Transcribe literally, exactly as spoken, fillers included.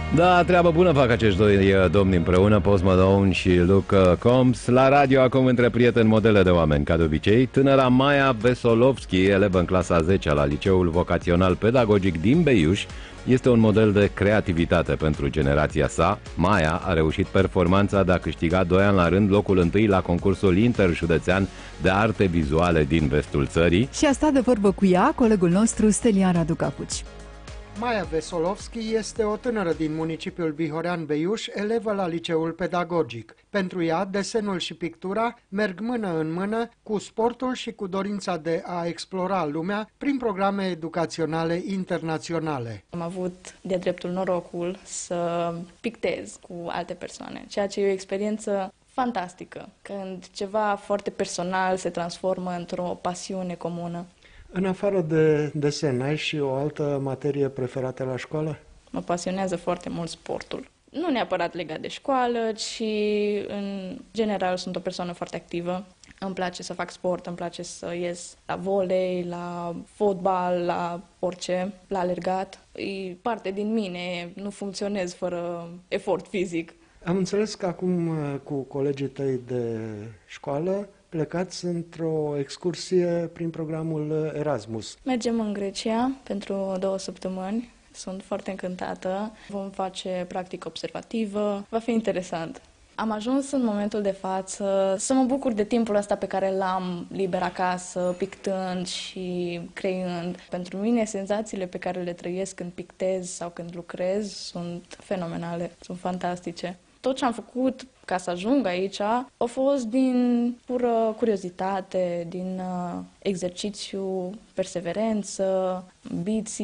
Da, treabă bună fac acești doi domni împreună, Post Malone și Luke Combs. La radio acum între prieteni modele de oameni, ca de obicei. Tânăra Maia Vesolovski, elevă în clasa a zecea la Liceul Vocațional Pedagogic din Beiuș, este un model de creativitate pentru generația sa. Maia a reușit performanța de a câștiga doi ani la rând locul întâi la concursul interjudețean de arte vizuale din vestul țării. Și a stat de vorbă cu ea colegul nostru Stelian Radu Capuci. Maia Vesolovski este o tânără din municipiul Bihorean-Beiuș, elevă la Liceul Pedagogic. Pentru ea, desenul și pictura merg mână în mână cu sportul și cu dorința de a explora lumea prin programe educaționale internaționale. Am avut de-a dreptul norocul să pictez cu alte persoane, ceea ce e o experiență fantastică, când ceva foarte personal se transformă într-o pasiune comună. În afară de desen, ai și o altă materie preferată la școală? Mă pasionează foarte mult sportul. Nu neapărat legat de școală, ci în general sunt o persoană foarte activă. Îmi place să fac sport, îmi place să ies la volei, la fotbal, la orice, la alergat. E parte din mine, nu funcționez fără efort fizic. Am înțeles că acum cu colegii tăi de școală plecați într-o excursie prin programul Erasmus. Mergem în Grecia pentru două săptămâni. Sunt foarte încântată. Vom face practică observativă. Va fi interesant. Am ajuns în momentul de față să mă bucur de timpul ăsta pe care l-am liber acasă, pictând și creând. Pentru mine, senzațiile pe care le trăiesc când pictez sau când lucrez sunt fenomenale, sunt fantastice. Tot ce am făcut ca să ajung aici a fost din pură curiozitate, din uh, exercițiu, perseverență, ambiții.